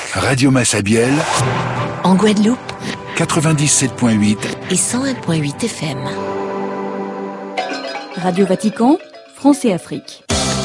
Radio Massabielle, en Guadeloupe, 97.8 et 101.8 FM. Radio Vatican, France et Afrique.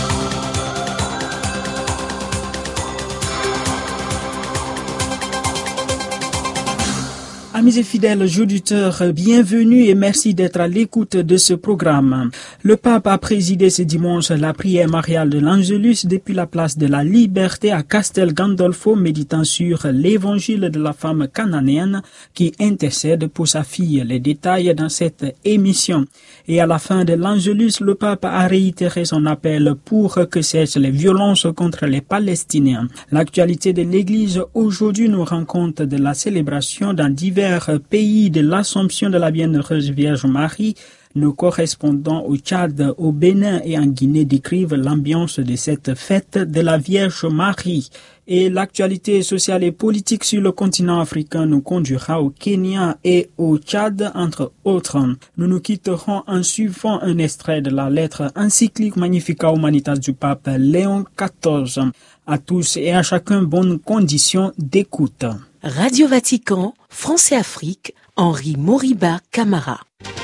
Amis et fidèles auditeurs, bienvenue et merci d'être à l'écoute de ce programme. Le pape a présidé ce dimanche la prière mariale de l'Angélus depuis la place de la Liberté à Castel Gandolfo, méditant sur l'évangile de la femme cananéenne qui intercède pour sa fille. Les détails dans cette émission. Et à la fin de l'Angélus, le pape a réitéré son appel pour que cessent les violences contre les Palestiniens. L'actualité de l'Église aujourd'hui nous rend compte de la célébration dans divers pays de l'Assomption de la Bienheureuse Vierge Marie. Nos correspondants au Tchad, au Bénin et en Guinée décrivent l'ambiance de cette fête de la Vierge Marie. Et l'actualité sociale et politique sur le continent africain nous conduira au Kenya et au Tchad, entre autres. Nous nous quitterons en suivant un extrait de la lettre encyclique Magnificat Humanitas du pape Léon XIV. À tous et à chacun, bonnes conditions d'écoute. Radio Vatican, France et Afrique, Henri Moriba Camara.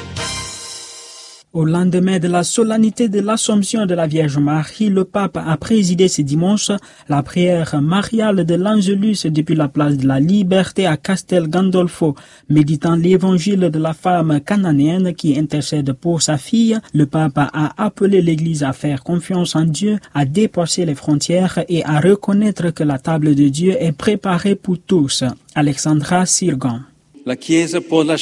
Au lendemain de la solennité de l'Assomption de la Vierge Marie, le pape a présidé ce dimanche la prière mariale de l'Angélus depuis la place de la Liberté à Castel Gandolfo. Méditant l'évangile de la femme cananéenne qui intercède pour sa fille, le pape a appelé l'Église à faire confiance en Dieu, à dépasser les frontières et à reconnaître que la table de Dieu est préparée pour tous. Alexandra Sirgan. L'Église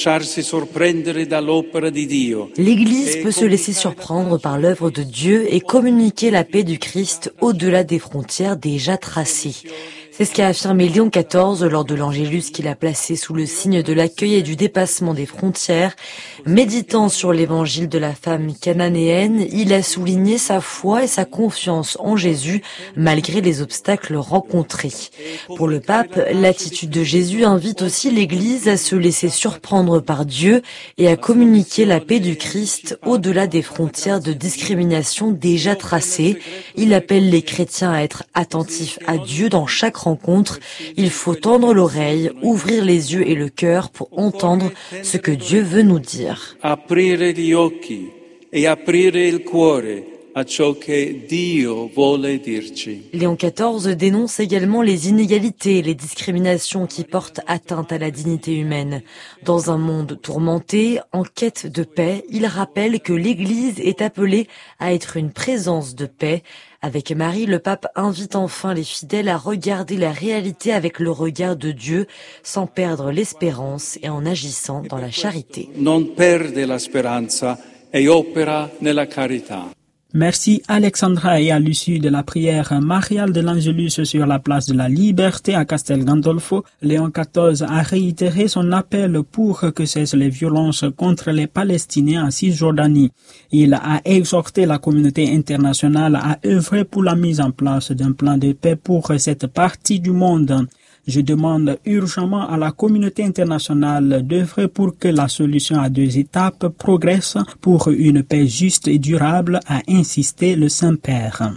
peut se laisser surprendre par l'œuvre de Dieu et communiquer la paix du Christ au-delà des frontières déjà tracées. C'est ce qu'a affirmé Léon XIV lors de l'Angélus qu'il a placé sous le signe de l'accueil et du dépassement des frontières. Méditant sur l'évangile de la femme cananéenne, il a souligné sa foi et sa confiance en Jésus malgré les obstacles rencontrés. Pour le pape, l'attitude de Jésus invite aussi l'Église à se laisser surprendre par Dieu et à communiquer la paix du Christ au-delà des frontières de discrimination déjà tracées. Il appelle les chrétiens à être attentifs à Dieu dans chaque rencontre. Il faut tendre l'oreille, ouvrir les yeux et le cœur pour entendre ce que Dieu veut nous dire. Aprire gli occhi e aprire il cuore a ciò che Dio vuole dirci. Léon XIV dénonce également les inégalités et les discriminations qui portent atteinte à la dignité humaine. Dans un monde tourmenté, en quête de paix, il rappelle que l'Église est appelée à être une présence de paix. Avec Marie, le pape invite enfin les fidèles à regarder la réalité avec le regard de Dieu, sans perdre l'espérance et en agissant dans la charité. Non perde la speranza e opera nella carità. Merci Alexandra. Et à l'issue de la prière mariale de l'Angélus sur la place de la Liberté à Castel Gandolfo, Léon XIV a réitéré son appel pour que cessent les violences contre les Palestiniens en Cisjordanie. Il a exhorté la communauté internationale à œuvrer pour la mise en place d'un plan de paix pour cette partie du monde. Je demande urgemment à la communauté internationale d'œuvrer pour que la solution à 2 étapes progresse pour une paix juste et durable, a insisté le Saint-Père.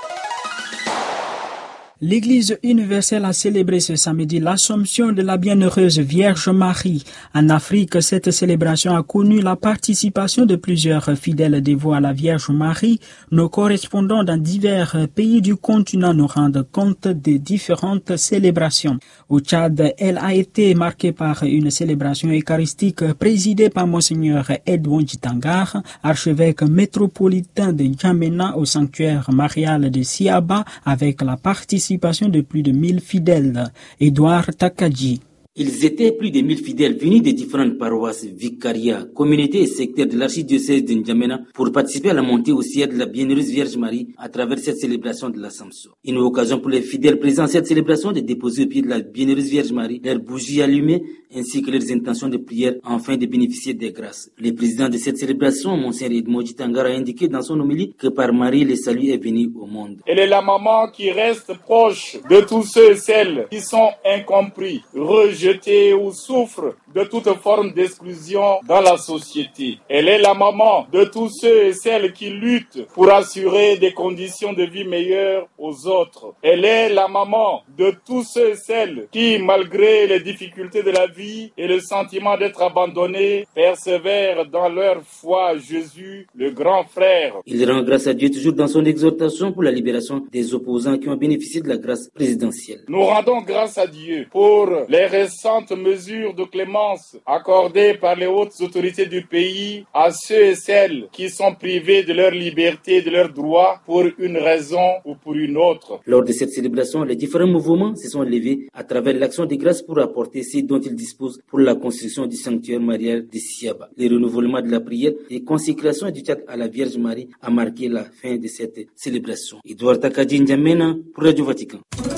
L'Église universelle a célébré ce samedi l'Assomption de la Bienheureuse Vierge Marie. En Afrique, cette célébration a connu la participation de plusieurs fidèles dévots à la Vierge Marie. Nos correspondants dans divers pays du continent nous rendent compte des différentes célébrations. Au Tchad, elle a été marquée par une célébration eucharistique présidée par Monseigneur Edouard Jitangar, archevêque métropolitain de N'Djamena au sanctuaire marial de Siaba, avec la participation de plus de 1000 fidèles. Edouard Takadji. Ils étaient plus de 1000 fidèles venus des différentes paroisses, vicariats, communautés et secteurs de l'archidiocèse de N'Djamena pour participer à la montée au ciel de la Bienheureuse Vierge Marie à travers cette célébration de l'Assomption. Une occasion pour les fidèles présents à cette célébration de déposer au pied de la Bienheureuse Vierge Marie leurs bougies allumées ainsi que leurs intentions de prière afin de bénéficier des grâces. Le président de cette célébration, Monseigneur Edouard Jitangar, a indiqué dans son homélie que par Marie, le salut est venu au monde. Elle est la maman qui reste proche de tous ceux et celles qui sont incompris, rejetés, rejetées ou souffrent de toute forme d'exclusion dans la société. Elle est la maman de tous ceux et celles qui luttent pour assurer des conditions de vie meilleures aux autres. Elle est la maman de tous ceux et celles qui, malgré les difficultés de la vie et le sentiment d'être abandonnés, persévèrent dans leur foi à Jésus, le grand frère. Il rend grâce à Dieu toujours dans son exhortation pour la libération des opposants qui ont bénéficié de la grâce présidentielle. Nous rendons grâce à Dieu pour les récentes mesures de clémence accordées par les hautes autorités du pays à ceux et celles qui sont privés de leur liberté et de leurs droits pour une raison ou pour une autre. Lors de cette célébration, les différents mouvements se sont levés à travers l'action de grâce pour apporter ce dont ils disposent pour la construction du sanctuaire marial de Siaba. Le renouvellement de la prière et consécration du théâtre à la Vierge Marie a marqué la fin de cette célébration. Edouard Takadji N'Djamena pour Radio Vatican.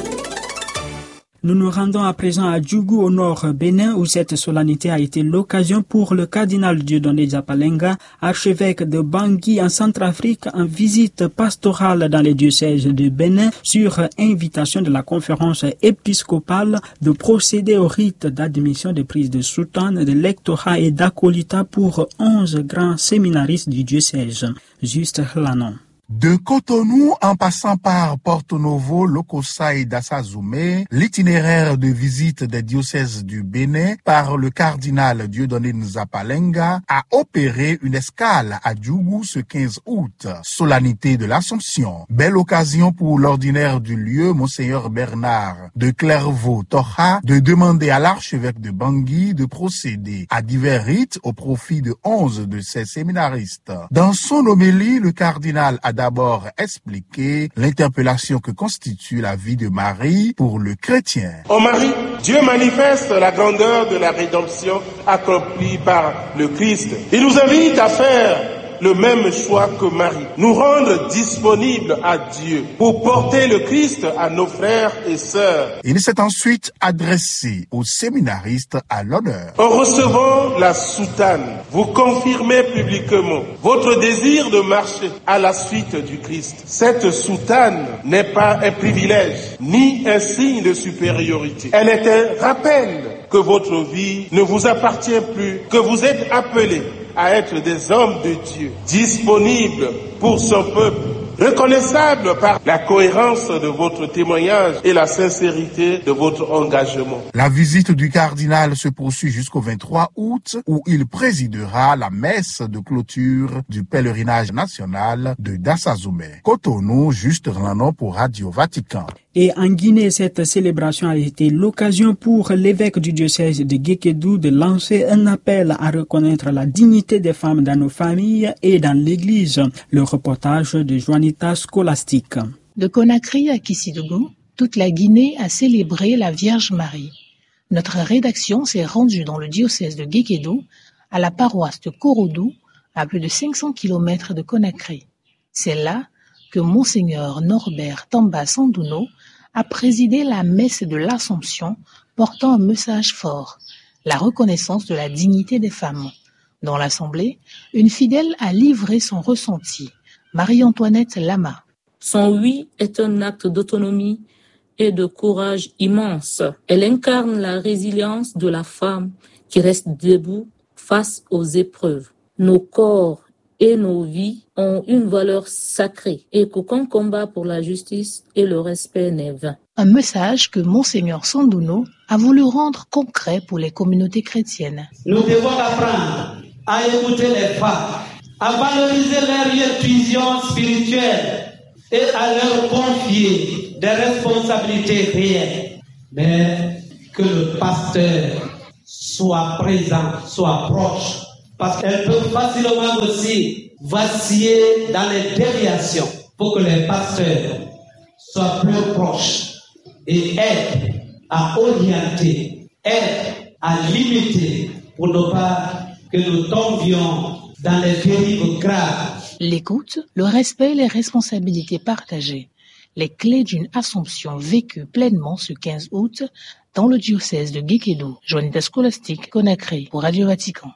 Nous nous rendons à présent à Djougou au nord Bénin où cette solennité a été l'occasion pour le cardinal Dieudonné Diapalenga, archevêque de Bangui en Centrafrique, en visite pastorale dans les diocèses de Bénin sur invitation de la conférence épiscopale de procéder au rite d'admission de prise de soutane, de lectorat et d'acolita pour 11 grands séminaristes du diocèse. Juste Lanon. De Cotonou en passant par Porto Novo, Lokossa et Dassazoumé, l'itinéraire de visite des diocèses du Bénin par le cardinal Dieudonné Nzapalenga a opéré une escale à Djougou ce 15 août, solennité de l'Assomption. Belle occasion pour l'ordinaire du lieu, Monseigneur Bernard de Clairvaux-Toha, de demander à l'archevêque de Bangui de procéder à divers rites au profit de 11 de ses séminaristes. Dans son homélie, le cardinal a d'abord expliqué l'interpellation que constitue la vie de Marie pour le chrétien. En Marie, Dieu manifeste la grandeur de la rédemption accomplie par le Christ. Il nous invite à faire le même choix que Marie, nous rendre disponibles à Dieu pour porter le Christ à nos frères et sœurs. Il s'est ensuite adressé aux séminaristes à l'honneur. En recevant la soutane, vous confirmez publiquement votre désir de marcher à la suite du Christ. Cette soutane n'est pas un privilège, ni un signe de supériorité. Elle est un rappel que votre vie ne vous appartient plus, que vous êtes appelés à être des hommes de Dieu, disponibles pour son peuple, reconnaissables par la cohérence de votre témoignage et la sincérité de votre engagement. La visite du cardinal se poursuit jusqu'au 23 août où il présidera la messe de clôture du pèlerinage national de Dassazoumé. Cotonou, Juste Lanon pour Radio Vatican. Et en Guinée, cette célébration a été l'occasion pour l'évêque du diocèse de Guékédou de lancer un appel à reconnaître la dignité des femmes dans nos familles et dans l'Église. Le reportage de Juanita Scholastique. De Conakry à Kissidougou, toute la Guinée a célébré la Vierge Marie. Notre rédaction s'est rendue dans le diocèse de Guékédou, à la paroisse de Korodou, à plus de 500 km de Conakry. C'est là que Monseigneur Norbert Tamba Sandouno a présidé la messe de l'Assomption portant un message fort, la reconnaissance de la dignité des femmes. Dans l'assemblée, une fidèle a livré son ressenti, Marie-Antoinette Lama. Son oui est un acte d'autonomie et de courage immense. Elle incarne la résilience de la femme qui reste debout face aux épreuves. Nos corps et nos vies ont une valeur sacrée et qu'aucun combat pour la justice et le respect n'est vain. Un message que Monseigneur Sandouno a voulu rendre concret pour les communautés chrétiennes. Nous devons apprendre à écouter les femmes, à valoriser leur intuition spirituelle et à leur confier des responsabilités réelles. Mais que le pasteur soit présent, soit proche, parce qu'elle peut facilement aussi vaciller dans les déviations pour que les pasteurs soient plus proches et aident à orienter, aident à limiter pour ne pas que nous tombions dans les dérives graves. L'écoute, le respect et les responsabilités partagées, les clés d'une Assomption vécue pleinement ce 15 août dans le diocèse de Guékédou. Juanita Scholastique, Conakry, pour Radio Vatican.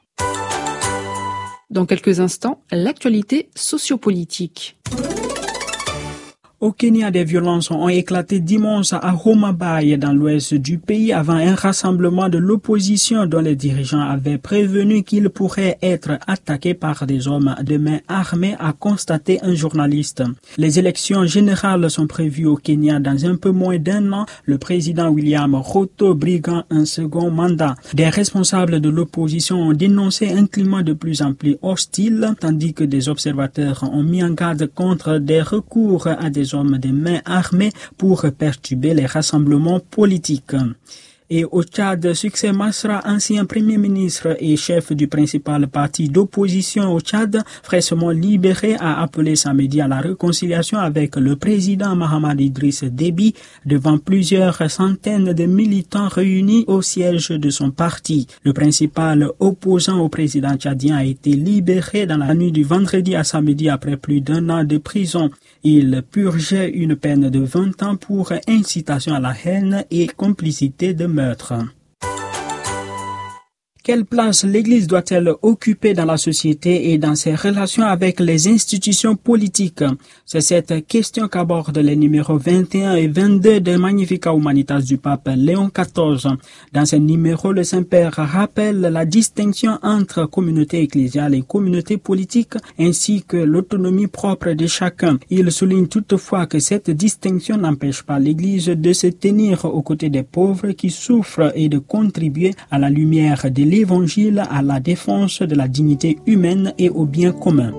Dans quelques instants, l'actualité sociopolitique. Au Kenya, des violences ont éclaté dimanche à Homa Bay, dans l'ouest du pays, avant un rassemblement de l'opposition dont les dirigeants avaient prévenu qu'ils pourraient être attaqués par des hommes de main armées, a constaté un journaliste. Les élections générales sont prévues au Kenya dans un peu moins d'un an. Le président William Ruto briguant un second mandat. Des responsables de l'opposition ont dénoncé un climat de plus en plus hostile, tandis que des observateurs ont mis en garde contre des recours à des hommes de main armées pour perturber les rassemblements politiques. Et au Tchad, Succès Masra, ancien premier ministre et chef du principal parti d'opposition au Tchad, fraîchement libéré, a appelé samedi à la réconciliation avec le président Mahamadou Idriss Déby devant plusieurs centaines de militants réunis au siège de son parti. Le principal opposant au président tchadien a été libéré dans la nuit du vendredi à samedi après plus d'un an de prison. Il purgeait une peine de 20 ans pour incitation à la haine et complicité de meurtre. Quelle place l'Église doit-elle occuper dans la société et dans ses relations avec les institutions politiques? C'est cette question qu'abordent les numéros 21 et 22 des Magnificat Humanitas du pape Léon XIV. Dans ces numéros, le Saint-Père rappelle la distinction entre communauté ecclésiale et communauté politique, ainsi que l'autonomie propre de chacun. Il souligne toutefois que cette distinction n'empêche pas l'Église de se tenir aux côtés des pauvres qui souffrent et de contribuer à la lumière de l'Évangile, à la défense de la dignité humaine et au bien commun.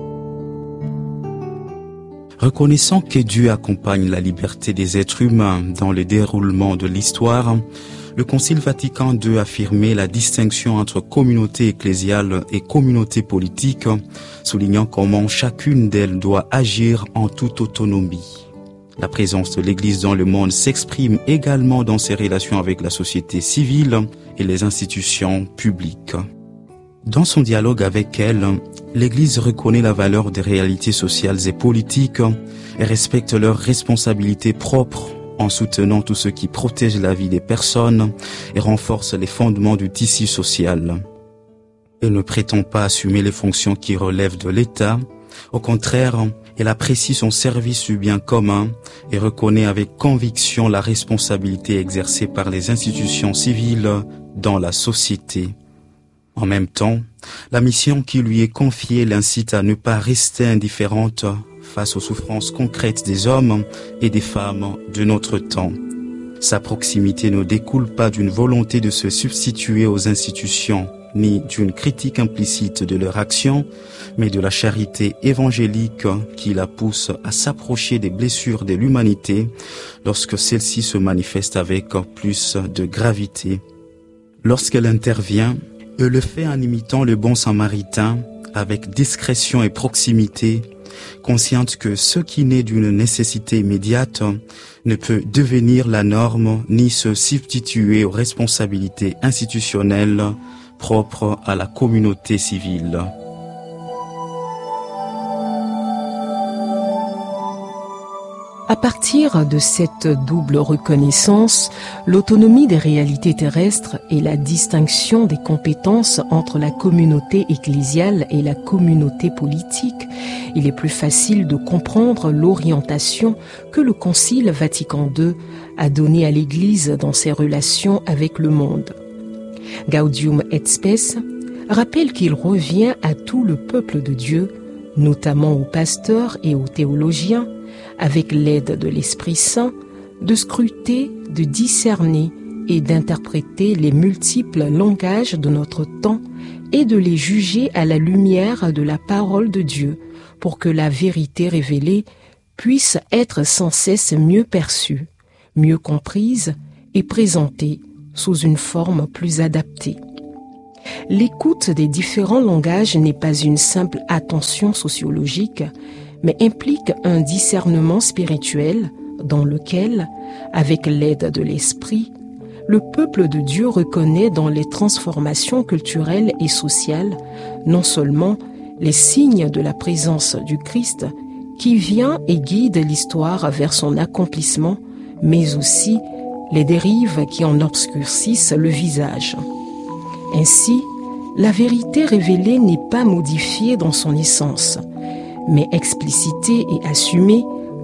Reconnaissant que Dieu accompagne la liberté des êtres humains dans le déroulement de l'histoire, le Concile Vatican II affirmait la distinction entre communauté ecclésiale et communauté politique, soulignant comment chacune d'elles doit agir en toute autonomie. La présence de l'Église dans le monde s'exprime également dans ses relations avec la société civile et les institutions publiques. Dans son dialogue avec elle, l'Église reconnaît la valeur des réalités sociales et politiques et respecte leurs responsabilités propres en soutenant tout ce qui protège la vie des personnes et renforce les fondements du tissu social. Elle ne prétend pas assumer les fonctions qui relèvent de l'État. Au contraire, elle apprécie son service du bien commun et reconnaît avec conviction la responsabilité exercée par les institutions civiles dans la société. En même temps, la mission qui lui est confiée l'incite à ne pas rester indifférente face aux souffrances concrètes des hommes et des femmes de notre temps. Sa proximité ne découle pas d'une volonté de se substituer aux institutions, ni d'une critique implicite de leur action, mais de la charité évangélique qui la pousse à s'approcher des blessures de l'humanité lorsque celle-ci se manifeste avec plus de gravité. Lorsqu'elle intervient, elle le fait en imitant le bon samaritain avec discrétion et proximité, consciente que ce qui naît d'une nécessité immédiate ne peut devenir la norme ni se substituer aux responsabilités institutionnelles propres à la communauté civile. À partir de cette double reconnaissance, l'autonomie des réalités terrestres et la distinction des compétences entre la communauté ecclésiale et la communauté politique, il est plus facile de comprendre l'orientation que le Concile Vatican II a donnée à l'Église dans ses relations avec le monde. Gaudium et Spes rappelle qu'il revient à tout le peuple de Dieu, notamment aux pasteurs et aux théologiens, avec l'aide de l'Esprit Saint, de scruter, de discerner et d'interpréter les multiples langages de notre temps et de les juger à la lumière de la parole de Dieu pour que la vérité révélée puisse être sans cesse mieux perçue, mieux comprise et présentée sous une forme plus adaptée. L'écoute des différents langages n'est pas une simple attention sociologique, mais implique un discernement spirituel dans lequel, avec l'aide de l'Esprit, le peuple de Dieu reconnaît dans les transformations culturelles et sociales non seulement les signes de la présence du Christ qui vient et guide l'histoire vers son accomplissement, mais aussi les dérives qui en obscurcissent le visage. Ainsi, la vérité révélée n'est pas modifiée dans son essence, mais explicitée et assumée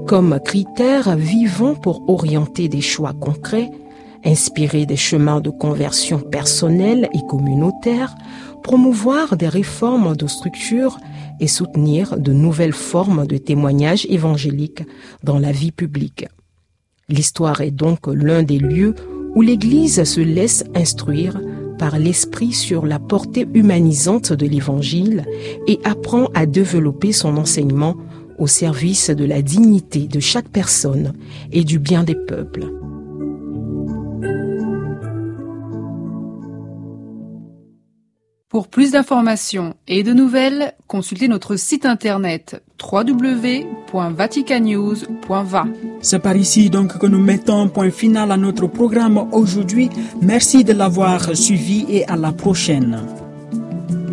comme critère vivant pour orienter des choix concrets, inspirer des chemins de conversion personnelle et communautaire, promouvoir des réformes de structure et soutenir de nouvelles formes de témoignage évangélique dans la vie publique. L'histoire est donc l'un des lieux où l'Église se laisse instruire par l'Esprit sur la portée humanisante de l'Évangile et apprend à développer son enseignement au service de la dignité de chaque personne et du bien des peuples. Pour plus d'informations et de nouvelles, consultez notre site internet www.vaticanews.va. C'est par ici donc que nous mettons un point final à notre programme aujourd'hui. Merci de l'avoir suivi et à la prochaine.